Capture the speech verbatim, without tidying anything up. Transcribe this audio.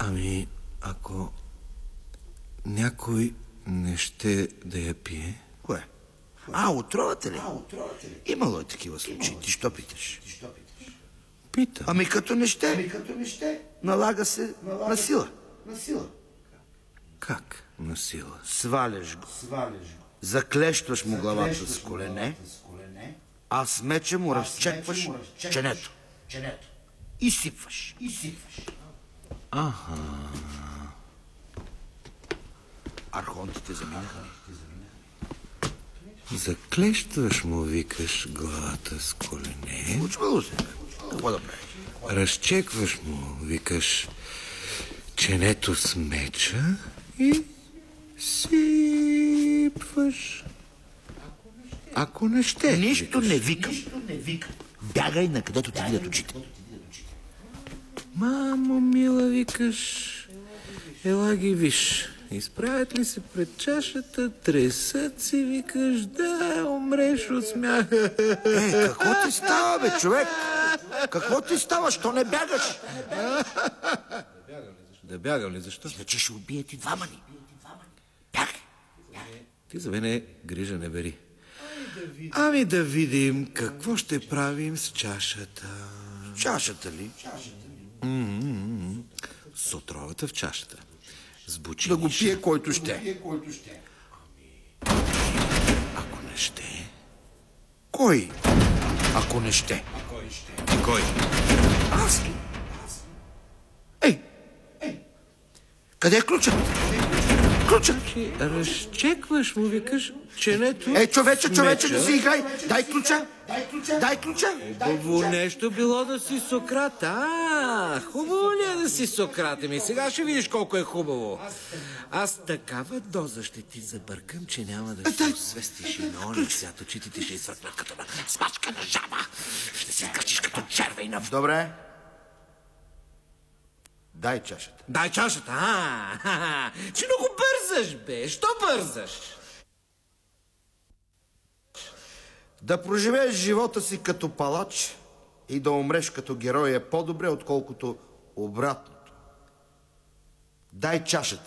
Ами, ако някой не ще да я пие... Кое? А, отровата ли? Имало е такива случаи. Ти що питаш? Питам. Ами като не ще, налага се на сила. Как на сила? Сваляш го. Заклещваш му главата с колене, а с меча му разчекваш ченето. И сипваш. Аха. Архонтите заминаха. Заклещваш му, викаш, главата с колене. Случвало се. Какво да правиш? Разчекваш му, викаш, ченето с меча и сипваш. Ако не ще... Нищо не викам. Бягай на където ти видят очите. Мамо мила, викаш, ела ги виж. Изправят ли се пред чашата, тресат си, викаш, да умреш от смях. Е, какво ти става, бе, човек? Какво ти става, що не бягаш? Да бягам ли, защо? Иначе ще убият и двама ни. Бягай. Ти за мене грижа не бери. Ами да видим какво ще правим с чашата. Чашата ли? М-м-м. С отровата в чашата. С бучиниша. Да го пие който ще. Ако не ще... Кой? Ако не ще. Кой? Аз ли? Ей! Къде е ключът? Ключът! Ти разчекваш му, викаш, ченето... Ей, човече, човече, меча. не си играй! Дай ключа! Дай ключа! Хубаво нещо било да си Сократ. А, хубаво ли е да си Сократ? Ами сега ще видиш колко е хубаво. Аз такава доза ще ти забъркам, че няма да се освестиш и на оня свят. Очите ти ще изсвъркнат като на смачка на жаба. Ще се изкачиш като черва и на... Добре. Дай чашата. Дай чашата, а, ха-ха. Че много бързаш, бе. Що бързаш? Да проживееш живота си като палач и да умреш като герой е по-добре, отколкото обратното. Дай чашата.